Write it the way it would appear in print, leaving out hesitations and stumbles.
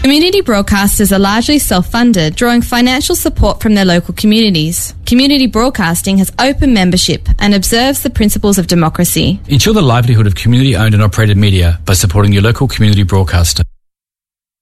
Community broadcasters are largely self-funded, drawing financial support from their local communities. Community broadcasting has open membership and observes the principles of democracy. Ensure the livelihood of community-owned and operated media by supporting your local community broadcaster.